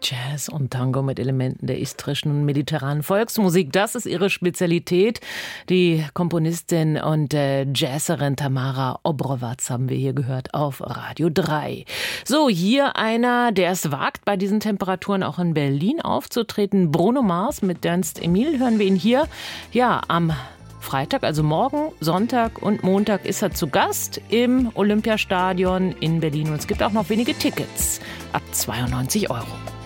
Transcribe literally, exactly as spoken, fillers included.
Jazz und Tango mit Elementen der istrischen und mediterranen Volksmusik. Das ist ihre Spezialität. Die Komponistin und äh, Jazzerin Tamara Obrovac haben wir hier gehört auf Radio drei. So, hier einer, der es wagt, bei diesen Temperaturen auch in Berlin aufzutreten. Bruno Mars mit D'Ernst Emil hören wir ihn hier. Ja, am Freitag, also morgen, Sonntag und Montag ist er zu Gast im Olympiastadion in Berlin. Und es gibt auch noch wenige Tickets ab zweiundneunzig Euro.